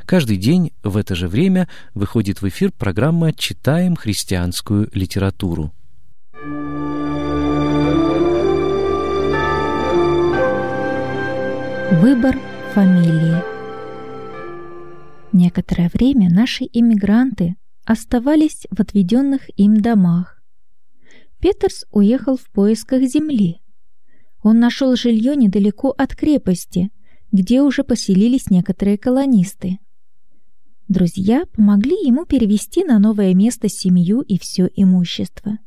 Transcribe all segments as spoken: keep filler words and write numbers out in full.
Каждый день в это же время выходит в эфир программа «Читаем христианскую литературу». Выбор фамилии. Некоторое время наши иммигранты оставались в отведенных им домах. Петерс уехал в поисках земли. Он нашел жилье недалеко от крепости, где уже поселились некоторые колонисты. Друзья помогли ему перевести на новое место семью и все имущество.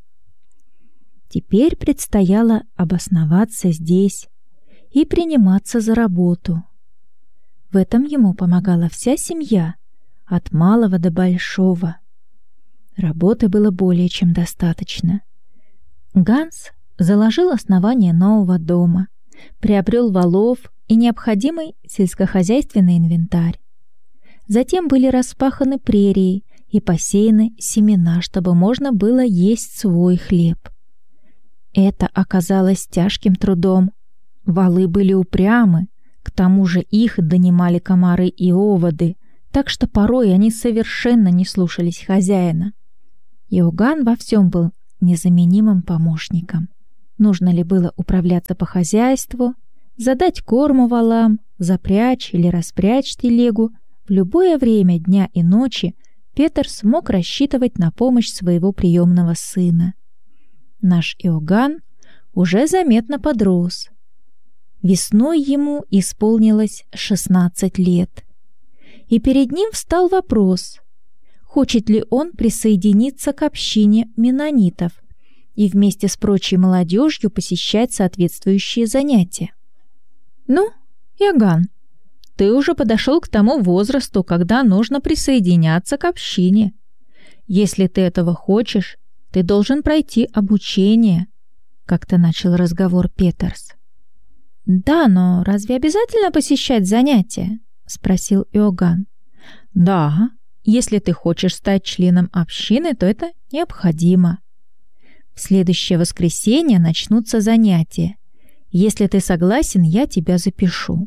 Теперь предстояло обосноваться здесь и приниматься за работу. В этом ему помогала вся семья, от малого до большого. Работы было более чем достаточно. Ганс заложил основание нового дома, приобрел валов и необходимый сельскохозяйственный инвентарь. Затем были распаханы прерии и посеяны семена, чтобы можно было есть свой хлеб. Это оказалось тяжким трудом. Валы были упрямы, к тому же их донимали комары и оводы, так что порой они совершенно не слушались хозяина. Иоганн во всем был незаменимым помощником. Нужно ли было управляться по хозяйству, задать корму валам, запрячь или распрячь телегу, в любое время дня и ночи Петерс мог рассчитывать на помощь своего приемного сына. Наш Иоганн уже заметно подрос. Весной ему исполнилось шестнадцать лет. И перед ним встал вопрос, хочет ли он присоединиться к общине меннонитов и вместе с прочей молодежью посещать соответствующие занятия. «Ну, Иоганн, ты уже подошел к тому возрасту, когда нужно присоединяться к общине. Если ты этого хочешь, ты должен пройти обучение», — как-то начал разговор Петерс. «Да, но разве обязательно посещать занятия?» — спросил Иоганн. «Да, если ты хочешь стать членом общины, то это необходимо. В следующее воскресенье начнутся занятия. Если ты согласен, я тебя запишу».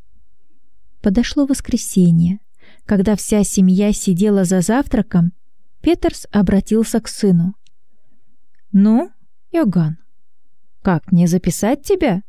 Подошло воскресенье. Когда вся семья сидела за завтраком, Петерс обратился к сыну. «Ну, Иоганн, как, не записать тебя?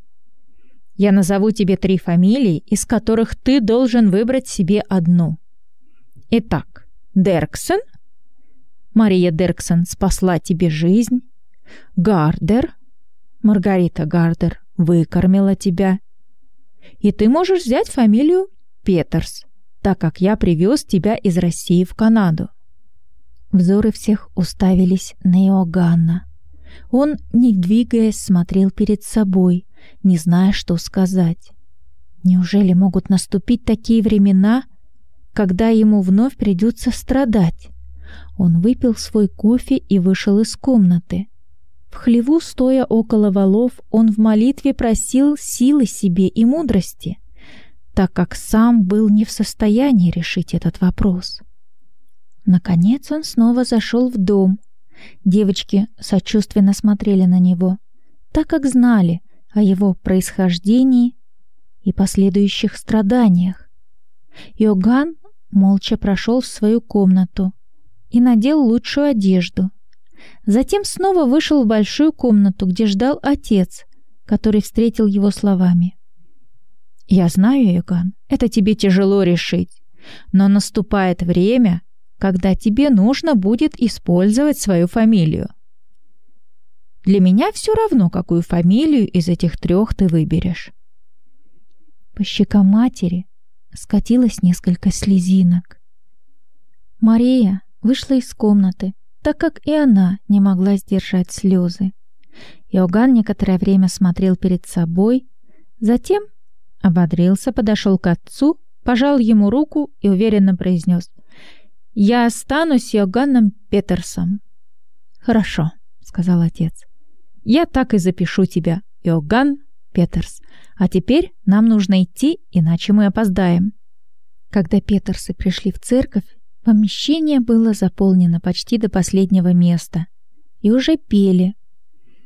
Я назову тебе три фамилии, из которых ты должен выбрать себе одну. Итак, Дерксен. Мария Дерксен спасла тебе жизнь. Гардер. Маргарита Гардер выкормила тебя. И ты можешь взять фамилию Петерс, так как я привез тебя из России в Канаду». Взоры всех уставились на Иоганна. Он, не двигаясь, смотрел перед собой, не зная, что сказать. Неужели могут наступить такие времена, когда ему вновь придется страдать? Он выпил свой кофе и вышел из комнаты. В хлеву, стоя около валов, он в молитве просил силы себе и мудрости, так как сам был не в состоянии решить этот вопрос. Наконец он снова зашел в дом. Девочки сочувственно смотрели на него, так как знали о его происхождении и последующих страданиях. Иоганн молча прошел в свою комнату и надел лучшую одежду. Затем снова вышел в большую комнату, где ждал отец, который встретил его словами. «Я знаю, Иоганн, это тебе тяжело решить, но наступает время, когда тебе нужно будет использовать свою фамилию. Для меня все равно, какую фамилию из этих трех ты выберешь». По щекам матери скатилось несколько слезинок. Мария вышла из комнаты, так как и она не могла сдержать слезы. Иоганн некоторое время смотрел перед собой, затем ободрился, подошел к отцу, пожал ему руку и уверенно произнес: «Я останусь Иоганном Петерсом». «Хорошо», — сказал отец. «Я так и запишу тебя, Иоганн Петерс. А теперь нам нужно идти, иначе мы опоздаем». Когда Петерсы пришли в церковь, помещение было заполнено почти до последнего места, и уже пели.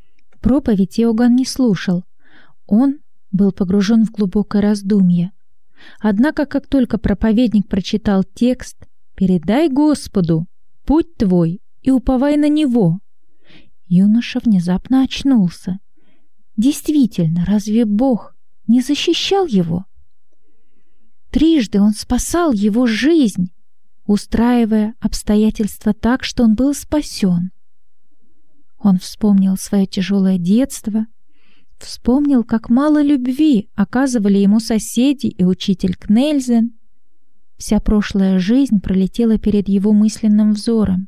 Проповедь Иоганн не слушал. Он был погружен в глубокое раздумье. Однако, как только проповедник прочитал текст «Передай Господу путь твой и уповай на Него», юноша внезапно очнулся. Действительно, разве Бог не защищал его? Трижды Он спасал его жизнь, устраивая обстоятельства так, что он был спасен. Он вспомнил свое тяжелое детство, вспомнил, как мало любви оказывали ему соседи и учитель Кнельзен. Вся прошлая жизнь пролетела перед его мысленным взором.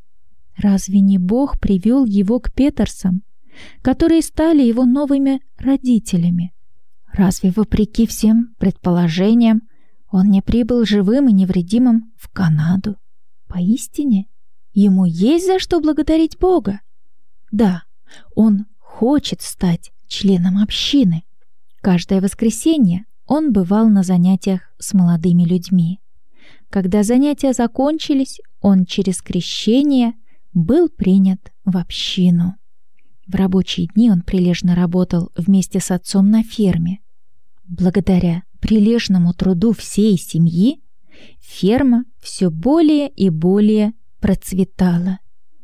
Разве не Бог привел его к Петерсам, которые стали его новыми родителями? Разве, вопреки всем предположениям, он не прибыл живым и невредимым в Канаду? Поистине, ему есть за что благодарить Бога. Да, он хочет стать членом общины. Каждое воскресенье он бывал на занятиях с молодыми людьми. Когда занятия закончились, он через крещение был принят в общину. В рабочие дни он прилежно работал вместе с отцом на ферме. Благодаря прилежному труду всей семьи ферма все более и более процветала.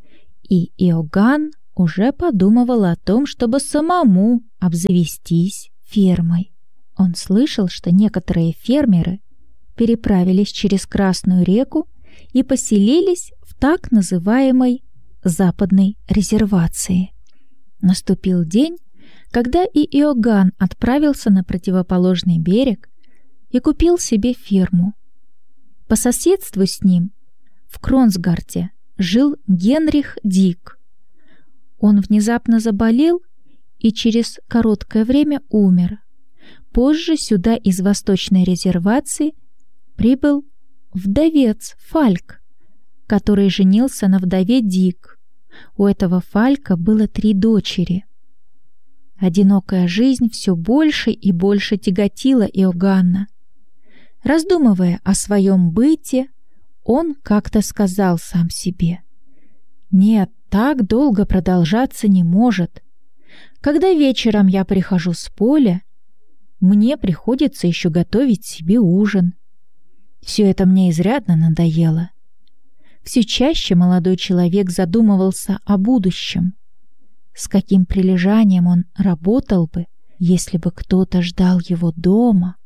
И Иоганн уже подумывал о том, чтобы самому обзавестись фермой. Он слышал, что некоторые фермеры переправились через Красную реку и поселились в так называемой Западной резервации. Наступил день, когда и Иоганн отправился на противоположный берег и купил себе ферму. По соседству с ним в Кронсгарте жил Генрих Дик. Он внезапно заболел и через короткое время умер. Позже сюда из Восточной резервации прибыл вдовец Фальк, который женился на вдове Дик. У этого Фалька было три дочери. Одинокая жизнь все больше и больше тяготила Иоганна. Раздумывая о своем быте, он как-то сказал сам себе: «Нет, так долго продолжаться не может. Когда вечером я прихожу с поля, мне приходится еще готовить себе ужин. Все это мне изрядно надоело». Все чаще молодой человек задумывался о будущем. С каким прилежанием он работал бы, если бы кто-то ждал его дома.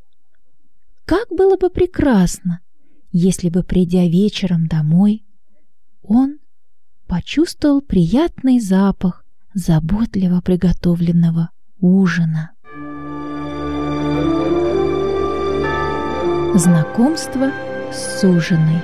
Как было бы прекрасно, если бы, придя вечером домой, он почувствовал приятный запах заботливо приготовленного ужина. Знакомство с суженой.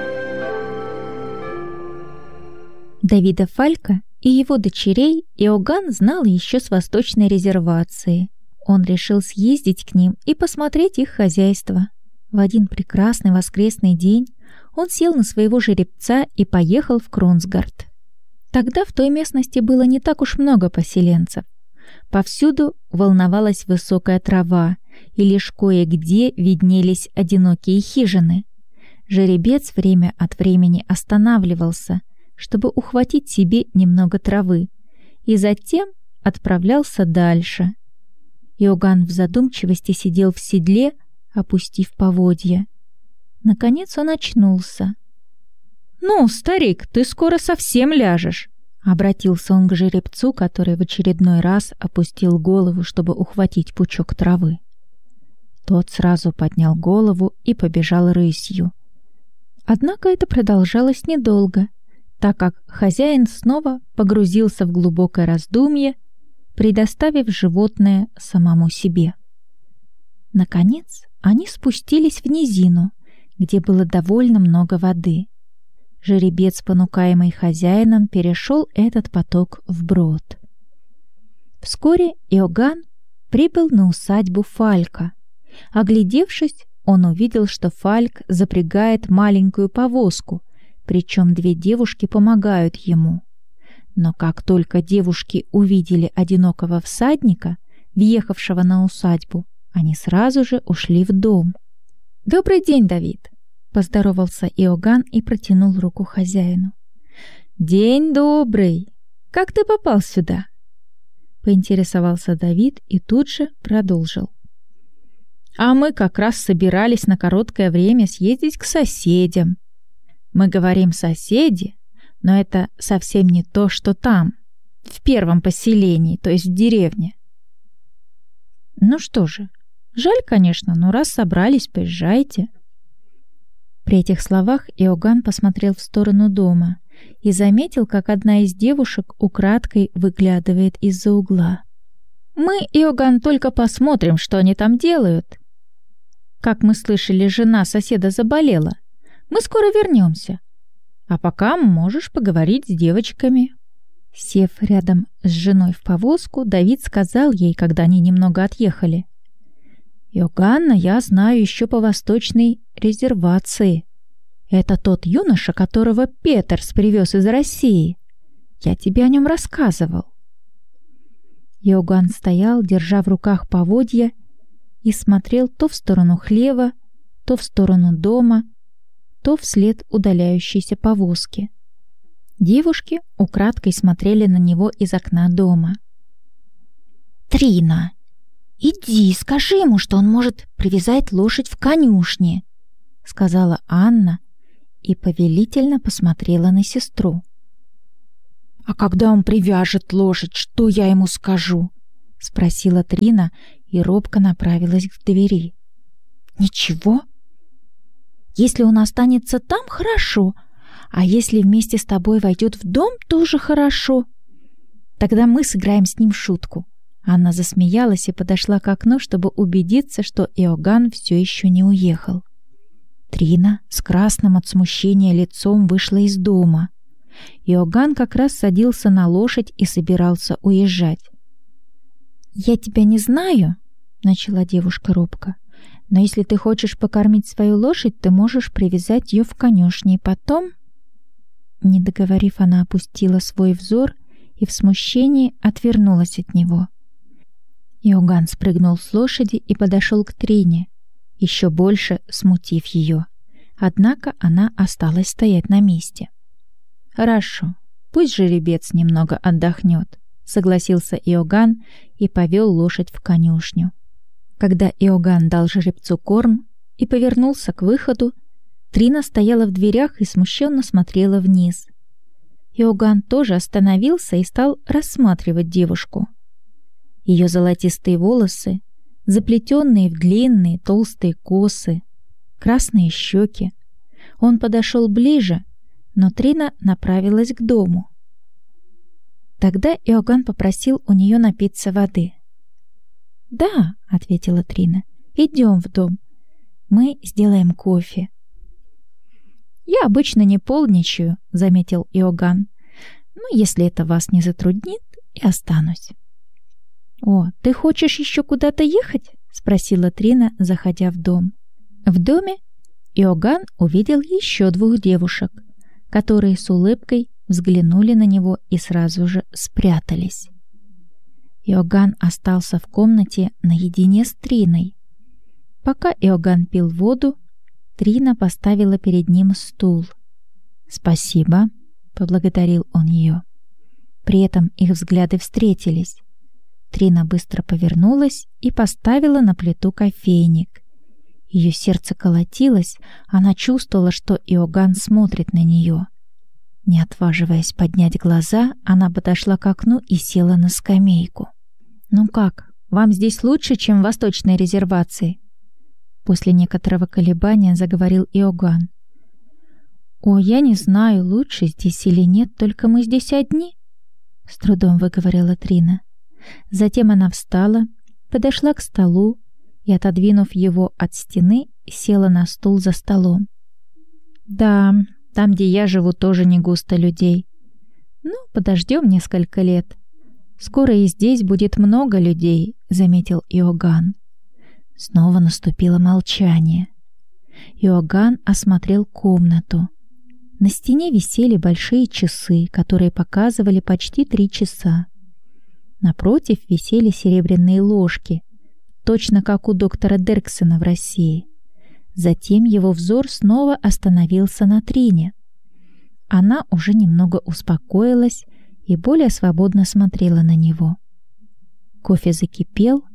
Давида Фалька и его дочерей Иоганн знал еще с Восточной резервации. Он решил съездить к ним и посмотреть их хозяйство. В один прекрасный воскресный день он сел на своего жеребца и поехал в Кронсгарт. Тогда в той местности было не так уж много поселенцев. Повсюду волновалась высокая трава, и лишь кое-где виднелись одинокие хижины. Жеребец время от времени останавливался, чтобы ухватить себе немного травы, и затем отправлялся дальше. Иоганн в задумчивости сидел в седле, опустив поводья. Наконец он очнулся. «Ну, старик, ты скоро совсем ляжешь», — обратился он к жеребцу, который в очередной раз опустил голову, чтобы ухватить пучок травы. Тот сразу поднял голову и побежал рысью. Однако это продолжалось недолго, так как хозяин снова погрузился в глубокое раздумье, предоставив животное самому себе. Наконец они спустились в низину, где было довольно много воды. Жеребец, понукаемый хозяином, перешел этот поток вброд. Вскоре Иоганн прибыл на усадьбу Фалька. Оглядевшись, он увидел, что Фальк запрягает маленькую повозку, причем две девушки помогают ему. Но как только девушки увидели одинокого всадника, въехавшего на усадьбу, они сразу же ушли в дом. «Добрый день, Давид!» — поздоровался Иоганн и протянул руку хозяину. «День добрый! Как ты попал сюда?» — поинтересовался Давид и тут же продолжил. А мы как раз собирались на короткое время съездить к соседям. Мы говорим «соседи», но это совсем не то, что там, в первом поселении, то есть в деревне. Ну что же, жаль, конечно, но раз собрались, поезжайте. При этих словах Иоганн посмотрел в сторону дома и заметил, как одна из девушек украдкой выглядывает из-за угла. «Мы, Иоганн, только посмотрим, что они там делают. Как мы слышали, жена соседа заболела. Мы скоро вернемся. А пока можешь поговорить с девочками». Сев рядом с женой в повозку, Давид сказал ей, когда они немного отъехали: «Иоганна я знаю еще по восточной резервации. Это тот юноша, которого Петерс привез из России. Я тебе о нем рассказывал». Иоганн стоял, держа в руках поводья, и смотрел то в сторону хлева, то в сторону дома, то вслед удаляющейся повозки. Девушки украдкой смотрели на него из окна дома. «Трина, иди, скажи ему, что он может привязать лошадь в конюшне», — сказала Анна и повелительно посмотрела на сестру. «А когда он привяжет лошадь, что я ему скажу?» — спросила Трина и робко направилась к двери. «Ничего. Если он останется там, хорошо, а если вместе с тобой войдет в дом, тоже хорошо. Тогда мы сыграем с ним шутку». Анна засмеялась и подошла к окну, чтобы убедиться, что Иоганн все еще не уехал. Трина с красным от смущения лицом вышла из дома. Иоганн как раз садился на лошадь и собирался уезжать. «Я тебя не знаю», — начала девушка робко, «но если ты хочешь покормить свою лошадь, ты можешь привязать ее в конюшне, и потом...» Не договорив, она опустила свой взор и в смущении отвернулась от него. Иоганн спрыгнул с лошади и подошел к Трине, еще больше смутив ее. Однако она осталась стоять на месте. «Хорошо, пусть жеребец немного отдохнет», — согласился Иоганн и повел лошадь в конюшню. Когда Иоганн дал жеребцу корм и повернулся к выходу, Трина стояла в дверях и смущенно смотрела вниз. Иоганн тоже остановился и стал рассматривать девушку. Ее золотистые волосы, заплетенные в длинные толстые косы, красные щеки. Он подошел ближе, но Трина направилась к дому. Тогда Иоганн попросил у нее напиться воды. «Да», — ответила Трина, — «идем в дом. Мы сделаем кофе». «Я обычно не полничаю», — заметил Иоганн. «Но если это вас не затруднит, и останусь». «О, ты хочешь еще куда-то ехать?» — спросила Трина, заходя в дом. В доме Иоганн увидел еще двух девушек, которые с улыбкой взглянули на него и сразу же спрятались. Иоганн остался в комнате наедине с Триной. Пока Иоганн пил воду, Трина поставила перед ним стул. «Спасибо», — поблагодарил он ее. При этом их взгляды встретились. Трина быстро повернулась и поставила на плиту кофейник. Ее сердце колотилось, она чувствовала, что Иоганн смотрит на нее. Не отваживаясь поднять глаза, она подошла к окну и села на скамейку. «Ну как, вам здесь лучше, чем в восточной резервации?» После некоторого колебания заговорил Иоганн. «О, я не знаю, лучше здесь или нет, только мы здесь одни», — с трудом выговорила Трина. Затем она встала, подошла к столу и, отодвинув его от стены, села на стул за столом. «Да, там, где я живу, тоже не густо людей. Ну, подождем несколько лет. Скоро и здесь будет много людей», — заметил Иоганн. Снова наступило молчание. Иоганн осмотрел комнату. На стене висели большие часы, которые показывали почти три часа. Напротив висели серебряные ложки, точно как у доктора Дерксена в России. Затем его взор снова остановился на Трине. Она уже немного успокоилась и более свободно смотрела на него. Кофе закипел,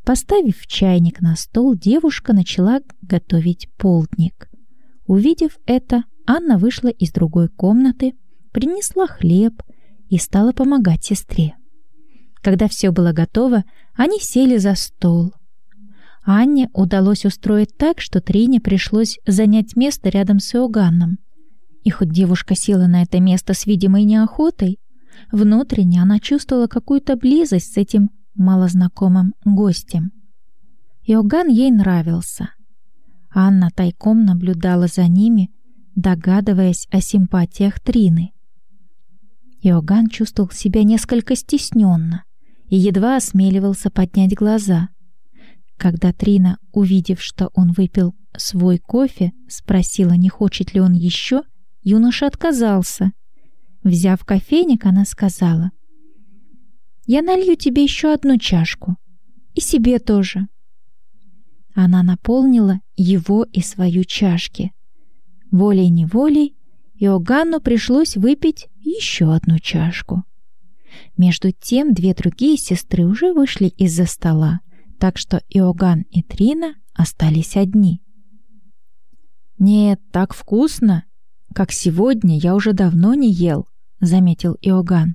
Поставив чайник на стол, девушка начала готовить полдник. Увидев это, Анна вышла из другой комнаты, принесла хлеб и стала помогать сестре. Когда все было готово, они сели за стол. Анне удалось устроить так, что Трине пришлось занять место рядом с Иоганном. И хоть девушка села на это место с видимой неохотой, внутренне она чувствовала какую-то близость с этим малознакомым гостем. Иоганн ей нравился. Анна тайком наблюдала за ними, догадываясь о симпатиях Трины. Иоганн чувствовал себя несколько стесненно и едва осмеливался поднять глаза. Когда Трина, увидев, что он выпил свой кофе, спросила, не хочет ли он еще, юноша отказался. Взяв кофейник, она сказала: «Я налью тебе еще одну чашку. И себе тоже». Она наполнила его и свою чашки. Волей-неволей Иоганну пришлось выпить еще одну чашку. Между тем две другие сестры уже вышли из-за стола, так что Иоганн и Трина остались одни. «Нет, так вкусно, как сегодня, я уже давно не ел», — заметил Иоганн.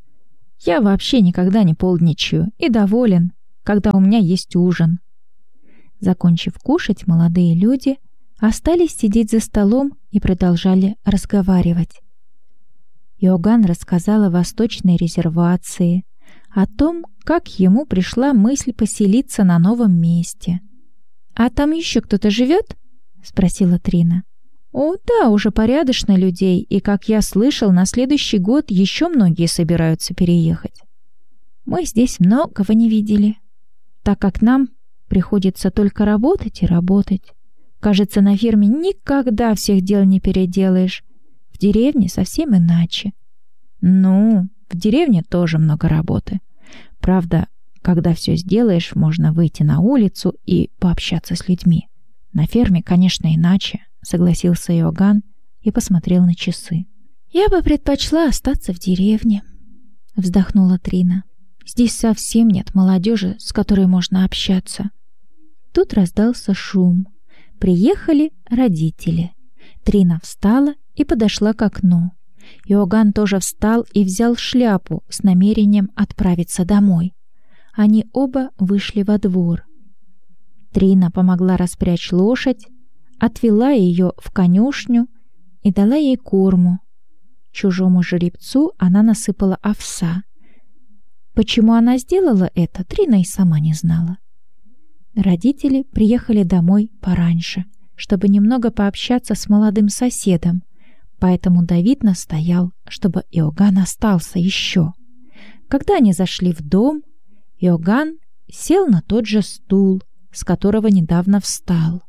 «Я вообще никогда не полдничаю и доволен, когда у меня есть ужин». Закончив кушать, молодые люди остались сидеть за столом и продолжали разговаривать. Иоганн рассказал о восточной резервации, о том, как ему пришла мысль поселиться на новом месте. «А там еще кто-то живет?» — спросила Трина. «О, да, уже порядочно людей, и, как я слышал, на следующий год еще многие собираются переехать. Мы здесь многого не видели, так как нам приходится только работать и работать. Кажется, на ферме никогда всех дел не переделаешь. В деревне совсем иначе». «Ну, в деревне тоже много работы. Правда, когда все сделаешь, можно выйти на улицу и пообщаться с людьми. На ферме, конечно, иначе», — согласился Иоганн и посмотрел на часы. «Я бы предпочла остаться в деревне», — вздохнула Трина. «Здесь совсем нет молодежи, с которой можно общаться». Тут раздался шум. Приехали родители. Трина встала и подошла к окну. Иоганн тоже встал и взял шляпу с намерением отправиться домой. Они оба вышли во двор. Трина помогла распрячь лошадь, отвела ее в конюшню и дала ей корму. Чужому жеребцу она насыпала овса. Почему она сделала это, Трина и сама не знала. Родители приехали домой пораньше, чтобы немного пообщаться с молодым соседом, поэтому Давид настоял, чтобы Иоганн остался еще. Когда они зашли в дом, Иоганн сел на тот же стул, с которого недавно встал.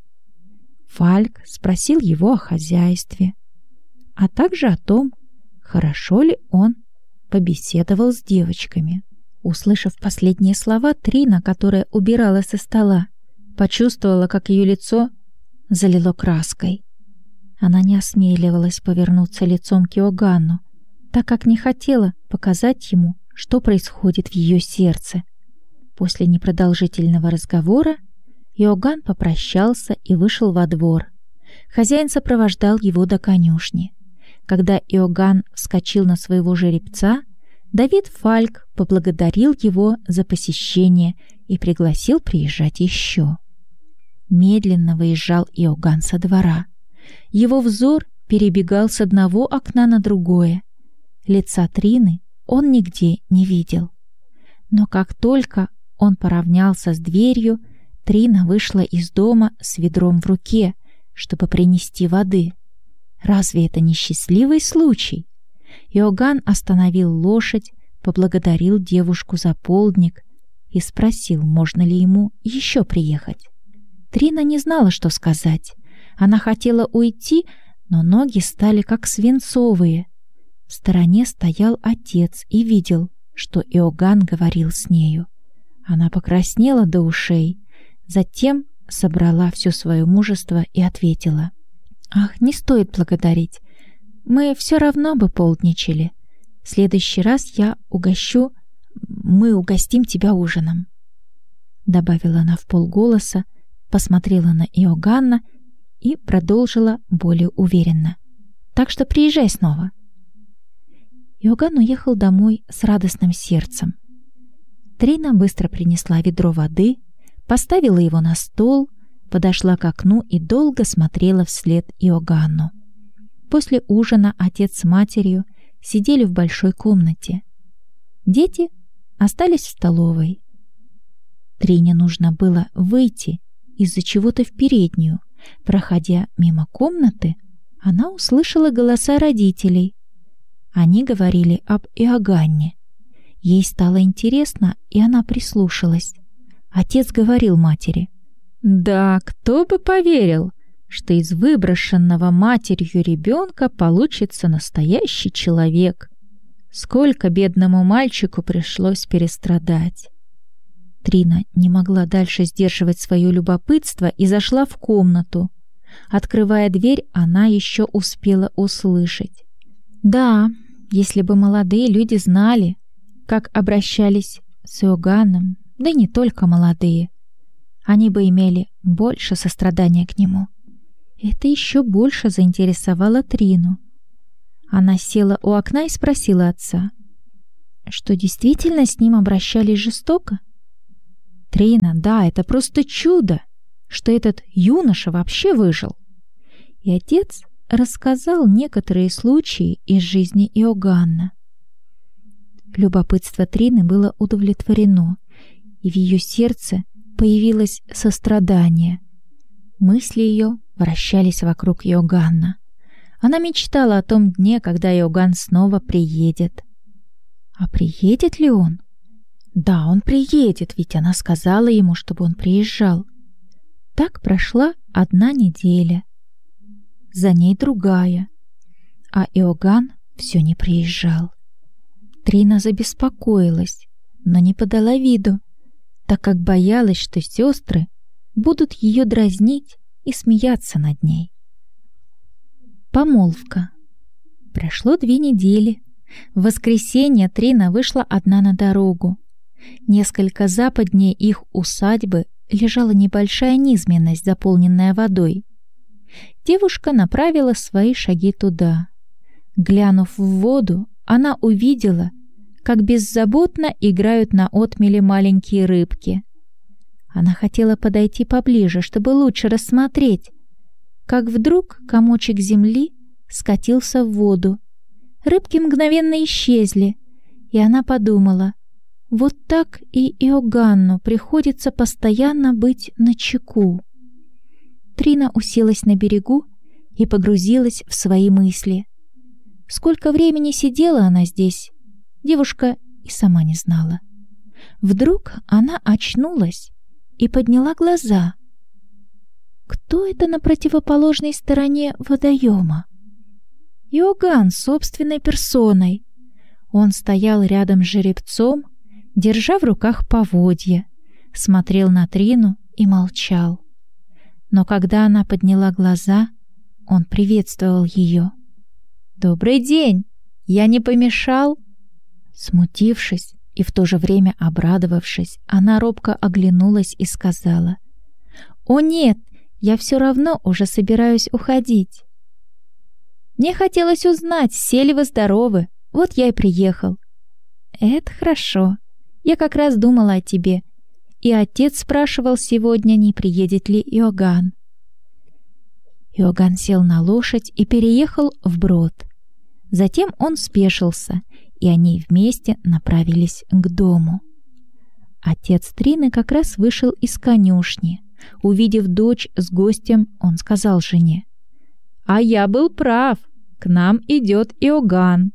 Фальк спросил его о хозяйстве, а также о том, хорошо ли он побеседовал с девочками. Услышав последние слова, Трина, которая убирала со стола, почувствовала, как ее лицо залило краской. Она не осмеливалась повернуться лицом к Иоганну, так как не хотела показать ему, что происходит в ее сердце. После непродолжительного разговора Иоганн попрощался и вышел во двор. Хозяин сопровождал его до конюшни. Когда Иоганн вскочил на своего жеребца, Давид Фальк поблагодарил его за посещение и пригласил приезжать еще. Медленно выезжал Иоганн со двора. Его взор перебегал с одного окна на другое. Лица Трины он нигде не видел. Но как только он поравнялся с дверью, Трина вышла из дома с ведром в руке, чтобы принести воды. Разве это не счастливый случай? Иоганн остановил лошадь, поблагодарил девушку за полдник и спросил, можно ли ему еще приехать. Трина не знала, что сказать. Она хотела уйти, но ноги стали как свинцовые. В стороне стоял отец и видел, что Иоганн говорил с нею. Она покраснела до ушей, затем собрала все свое мужество и ответила: «Ах, не стоит благодарить. Мы все равно бы полдничали. В следующий раз я угощу, мы угостим тебя ужином». — добавила она вполголоса, посмотрела на Иоганна и продолжила более уверенно. «Так что приезжай снова». Иоганн уехал домой с радостным сердцем. Трина быстро принесла ведро воды, поставила его на стол, подошла к окну и долго смотрела вслед Иоганну. После ужина отец с матерью сидели в большой комнате. Дети остались в столовой. Трине нужно было выйти из-за чего-то в переднюю. Проходя мимо комнаты, она услышала голоса родителей. Они говорили об Иоганне. Ей стало интересно, и она прислушалась. Отец говорил матери: «Да, кто бы поверил, что из выброшенного матерью ребенка получится настоящий человек. Сколько бедному мальчику пришлось перестрадать». Трина не могла дальше сдерживать свое любопытство и зашла в комнату. Открывая дверь, она еще успела услышать: «Да, если бы молодые люди знали, как обращались с Иоганном, да и не только молодые, они бы имели больше сострадания к нему». Это еще больше заинтересовало Трину. Она села у окна и спросила отца: «Что, действительно с ним обращались жестоко?» «Трина, да, это просто чудо, что этот юноша вообще выжил». И отец рассказал некоторые случаи из жизни Иоганна. Любопытство Трины было удовлетворено, и в ее сердце появилось сострадание. Мысли ее вращались вокруг Иоганна. Она мечтала о том дне, когда Иоганн снова приедет. А приедет ли он? Да, он приедет, ведь она сказала ему, чтобы он приезжал. Так прошла одна неделя, за ней другая, а Иоганн все не приезжал. Трина забеспокоилась, но не подала виду, так как боялась, что сестры будут ее дразнить и смеяться над ней. Помолвка. Прошло две недели. В воскресенье Трина вышла одна на дорогу. Несколько западнее их усадьбы лежала небольшая низменность, заполненная водой. Девушка направила свои шаги туда. Глянув в воду, она увидела, как беззаботно играют на отмеле маленькие рыбки. Она хотела подойти поближе, чтобы лучше рассмотреть, как вдруг комочек земли скатился в воду. Рыбки мгновенно исчезли, и она подумала: вот так и Иоганну приходится постоянно быть начеку. Трина уселась на берегу и погрузилась в свои мысли. Сколько времени сидела она здесь, девушка и сама не знала. Вдруг она очнулась и подняла глаза. Кто это на противоположной стороне водоема? Иоганн собственной персоной. Он стоял рядом с жеребцом, держа в руках поводья, смотрел на Трину и молчал. Но когда она подняла глаза, он приветствовал ее. «Добрый день! Я не помешал?» Смутившись и в то же время обрадовавшись, она робко оглянулась и сказала: «О нет, я все равно уже собираюсь уходить. Мне хотелось узнать, все ли вы здоровы, вот я и приехал». «Это хорошо. Я как раз думала о тебе. И отец спрашивал сегодня, не приедет ли Иоганн». Иоганн сел на лошадь и переехал вброд. Затем он спешился, и они вместе направились к дому. Отец Трины как раз вышел из конюшни. Увидев дочь с гостем, он сказал жене: «А я был прав, к нам идет Иоганн».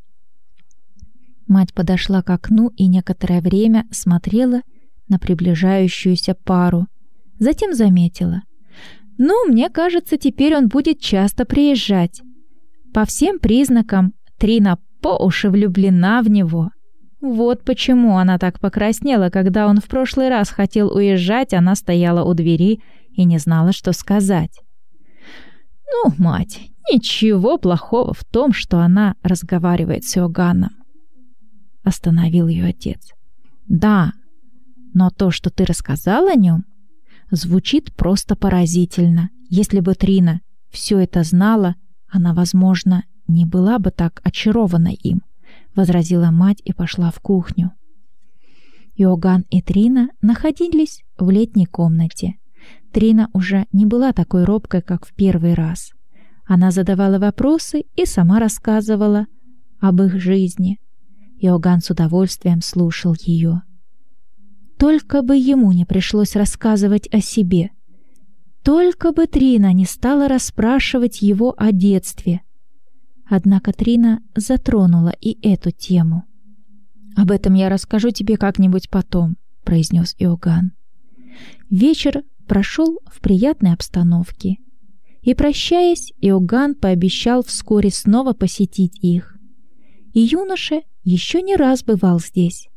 Мать подошла к окну и некоторое время смотрела на приближающуюся пару. Затем заметила: «Ну, мне кажется, теперь он будет часто приезжать. По всем признакам Трина по уши влюблена в него. Вот почему она так покраснела, когда он в прошлый раз хотел уезжать, она стояла у двери и не знала, что сказать». «Ну, мать, ничего плохого в том, что она разговаривает с Иоганном», — остановил ее отец. «Да, Но то, что ты рассказал о нем, звучит просто поразительно. Если бы Трина все это знала, она, возможно, не была бы так очарована им, возразила мать и пошла в кухню. Иоганн и Трина находились в летней комнате. Трина уже не была такой робкой, как в первый раз. Она задавала вопросы и сама рассказывала об их жизни. Иоганн с удовольствием слушал ее. Только бы ему не пришлось рассказывать о себе. Только бы Трина не стала расспрашивать его о детстве. Однако Трина затронула и эту тему. «Об этом я расскажу тебе как-нибудь потом», — произнес Иоганн. Вечер прошел в приятной обстановке. И, прощаясь, Иоганн пообещал вскоре снова посетить их. И юноша еще не раз бывал здесь.